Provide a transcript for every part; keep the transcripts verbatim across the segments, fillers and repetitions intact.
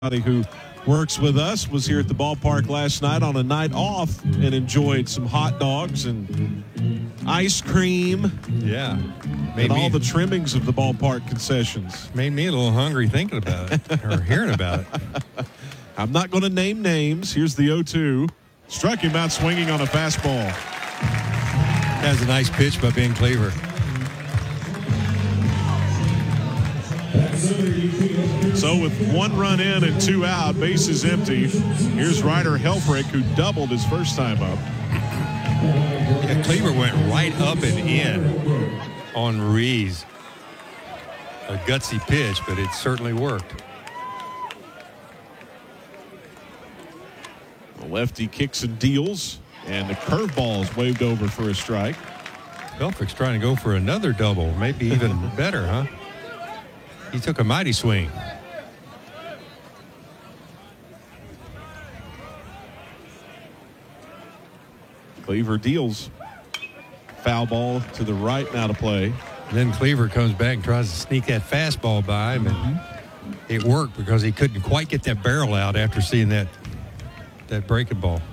Who works with us was here at the ballpark last night on a night off and enjoyed some hot dogs and ice cream. Yeah. Made and all me, the trimmings of the ballpark concessions. Made me a little hungry thinking about it or hearing about it. I'm not going to name names. Here's the oh two. Struck him out swinging on a fastball. That was a nice pitch by Ben Cleaver. So with one run in and two out, bases empty, here's Ryder Helfrich, who doubled his first time up. Yeah, Cleaver went right up and in on Ruiz. A gutsy pitch, but it certainly worked. The lefty kicks and deals, and the curveball is waved over for a strike. Helfrich's trying to go for another double, maybe even better, huh? He took a mighty swing. Cleaver deals. Foul ball to the right now to play. And then Cleaver comes back and tries to sneak that fastball by him, and mm-hmm. it worked because he couldn't quite get that barrel out after seeing that that breaking ball.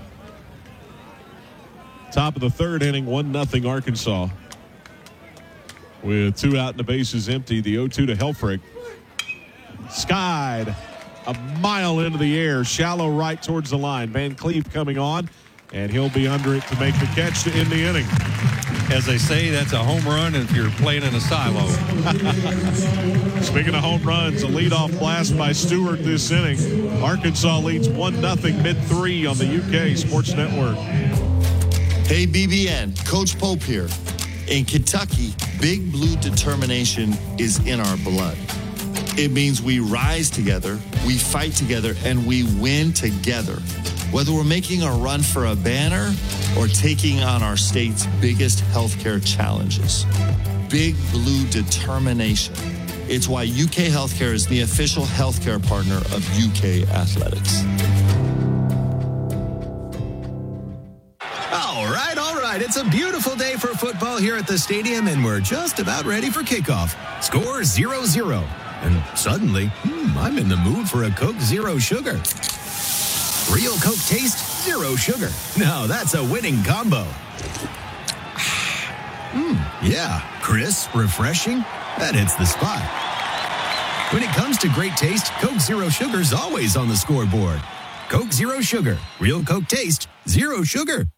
Top of the third inning, one nothing Arkansas. With two out and the bases empty, the oh two to Helfrich. Skied a mile into the air, shallow right towards the line. Van Cleve coming on, and he'll be under it to make the catch to end the inning. As they say, that's a home run if you're playing in a silo. Speaking of home runs, a leadoff blast by Stewart this inning. Arkansas leads one nothing mid three on the U K Sports Network. Hey, B B N, Coach Pope here. In Kentucky, Big Blue determination is in our blood. It means we rise together, we fight together, and we win together. Whether we're making a run for a banner or taking on our state's biggest healthcare challenges. Big Blue determination. It's why U K Healthcare is the official healthcare partner of U K Athletics. All right, all right. It's a beautiful day for football here at the stadium, and we're just about ready for kickoff. Score zero zero. And suddenly, hmm, I'm in the mood for a Coke Zero Sugar. Real Coke taste, zero sugar. Now that's a winning combo. Mmm, yeah, crisp, refreshing. That hits the spot. When it comes to great taste, Coke Zero Sugar's always on the scoreboard. Coke Zero Sugar. Real Coke taste, zero sugar.